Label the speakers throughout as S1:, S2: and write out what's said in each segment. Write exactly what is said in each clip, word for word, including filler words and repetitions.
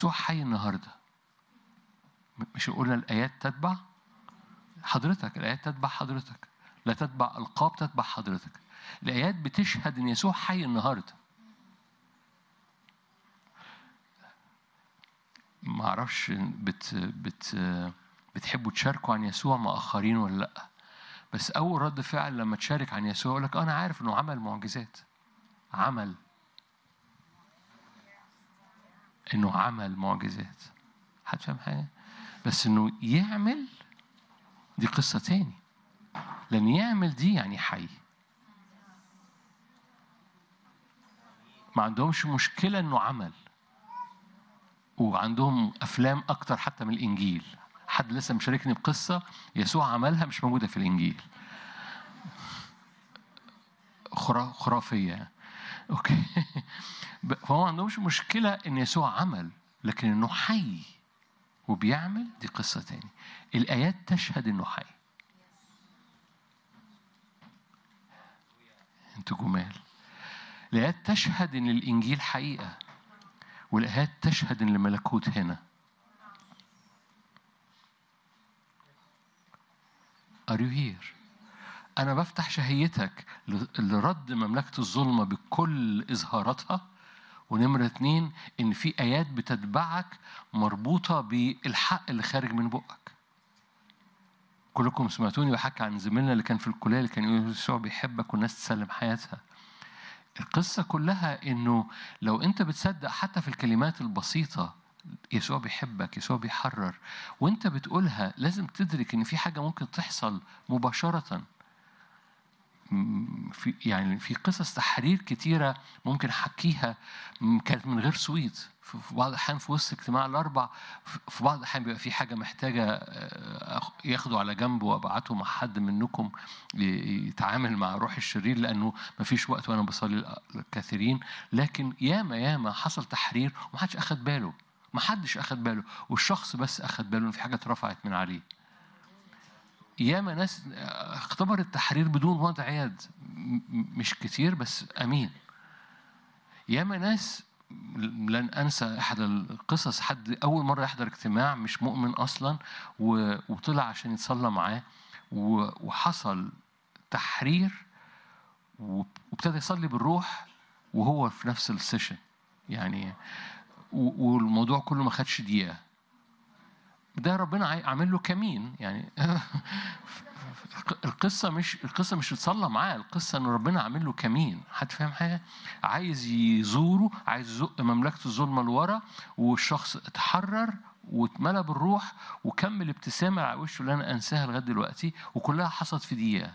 S1: يسوع حي النهارده. مش قلنا الآيات تتبع حضرتك، الآيات تتبع حضرتك، لا تتبع ألقاب، تتبع حضرتك. الآيات بتشهد إن يسوع حي النهارده. ما أعرفش بت بت بتحبوا تشاركوا عن يسوع مع آخرين ولا لأ، بس أول رد فعل لما تشارك عن يسوع يقول لك أنا عارف إنه عمل معجزات، عمل إنه عمل معجزات. هتفهم حاجة؟ بس إنه يعمل دي قصة تاني، لأن يعمل دي يعني حي. ما عندهمش مشكلة إنه عمل، وعندهم أفلام أكتر حتى من الإنجيل. حد لسه مشاركني بقصة يسوع عملها مش موجودة في الإنجيل، خرافية. أوكي. فهو ما عندهمش مشكلة إن يسوع عمل، لكن إنه حي وبيعمل دي قصة تاني. الآيات تشهد إنه حي. أنتوا جمال. الآيات تشهد إن الإنجيل حقيقة، والآيات تشهد إن الملكوت هنا. Are you here؟ أنا بفتح شهيتك لرد مملكة الظلمة بكل إظهاراتها. ونمرة اتنين، إن في آيات بتتبعك مربوطة بالحق اللي خارج من بقك. كلكم سمعتوني بحكي عن زميلنا اللي كان في الكلية اللي كان يقول يسوع بيحبك والناس تسلم حياتها. القصة كلها إنه لو أنت بتصدق حتى في الكلمات البسيطة يسوع بيحبك، يسوع بيحرر، وأنت بتقولها لازم تدرك إن في حاجة ممكن تحصل مباشرة. في يعني في قصص تحرير كتيرة ممكن أحكيها كانت من غير صويت. في بعض الأحيان في وسط اجتماع الأربع، في بعض الأحيان بيبقى في حاجة محتاجة ياخدوا على جنب وأبعته مع حد منكم يتعامل مع روح الشرير، لأنه ما فيش وقت وأنا بصلي الكثيرين. لكن ياما ياما حصل تحرير ومحدش أخد باله، محدش أخد باله، والشخص بس أخد باله إن في حاجة اترفعت من عليه. ياما ناس اختبر التحرير بدون وضع يد، مش كتير بس أمين. ياما ناس لن أنسى أحد القصص، حد أول مرة يحضر اجتماع مش مؤمن أصلا وطلع عشان يتصلى معاه، وحصل تحرير وابتدى يصلي بالروح وهو في نفس السيشن يعني، والموضوع كله ما خدش دقيقة. ده ربنا عامل له كمين يعني. القصة مش القصة مش بتصلى معاه، القصة إن ربنا عامل له كمين. حد فاهم حاجة؟ عايز يزوره، عايز يزق مملكة الظلمة لورا، والشخص اتحرر واتملى بالروح وكمل ابتسامة على وشه اللي أنا أنساها لغاية دلوقتي، وكلها حصلت في دقيقة.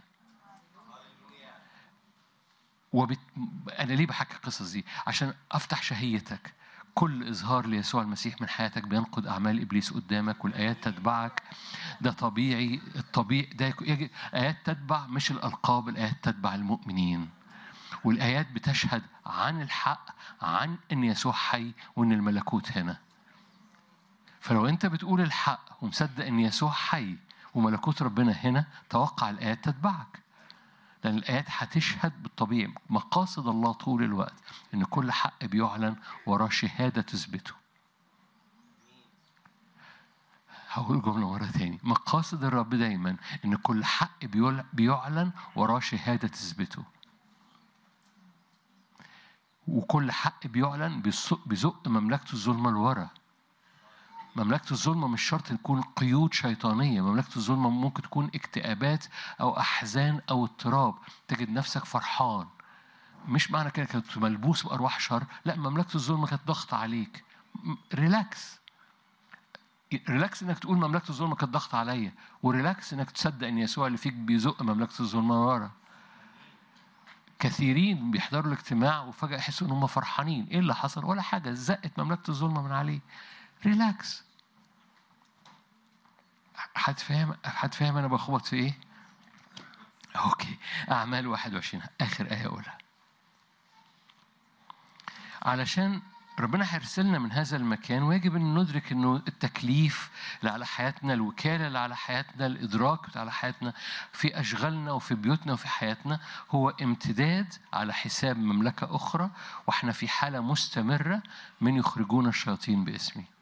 S1: وبت... أنا ليه بحكي القصص دي؟ عشان أفتح شهيتك. كل إظهار ليسوع المسيح من حياتك بينقض أعمال إبليس قدامك، والآيات تتبعك. ده طبيعي، الطبيعي ده يجي. آيات تتبع مش الألقاب، الآيات تتبع المؤمنين، والآيات بتشهد عن الحق، عن إن يسوع حي وإن الملكوت هنا. فلو أنت بتقول الحق ومصدق إن يسوع حي وملكوت ربنا هنا، توقع الآيات تتبعك، لأن الآيات هتشهد بالطبيعي. مقاصد الله طول الوقت إن كل حق بيعلن وراه شهادة تثبته. هقول جملة مرة تاني، مقاصد الرب دايما إن كل حق بيعلن وراه شهادة تثبته، وكل حق بيعلن بيزق مملكة الظلمة لورا. مملكة الظلمة مش شرط تكون قيود شيطانية، مملكة الظلمة ممكن تكون اكتئابات أو أحزان أو اضطراب، تجد نفسك فرحان. مش معنى كده كنت ملبوس بأرواح شر، لا، مملكة الظلمة كانت ضغط عليك. ريلاكس، ريلاكس انك تقول مملكة الظلمة كانت ضغط عليا، وريلاكس انك تصدق ان يسوع اللي فيك بيزق مملكة الظلمة ورا. كثيرين بيحضروا الاجتماع وفجأة يحسوا ان هم فرحانين. ايه اللي حصل؟ ولا حاجة، زقت مملكة الظلمة من عليه. ريلاكس. حد فاهم؟ حد فاهم انا بخبط في ايه؟ اوكي. اعمال واحد وعشرين، اخر آية اقولها، علشان ربنا هيرسلنا من هذا المكان، ويجب أن ندرك أنه التكليف اللي على حياتنا، الوكالة اللي على حياتنا، الإدراك اللي على حياتنا في أشغالنا وفي بيوتنا وفي حياتنا هو امتداد على حساب مملكة أخرى، وإحنا في حالة مستمرة من يخرجون الشياطين باسمي.